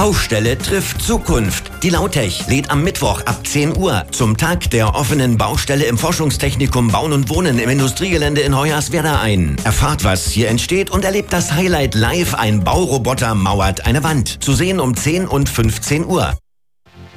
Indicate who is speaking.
Speaker 1: Baustelle trifft Zukunft. Die Lautech lädt am Mittwoch ab 10 Uhr zum Tag der offenen Baustelle im Forschungstechnikum Bauen und Wohnen im Industriegelände in Hoyerswerda ein. Erfahrt, was hier entsteht und erlebt das Highlight live. Ein Bauroboter mauert eine Wand. Zu sehen um 10 und 15 Uhr.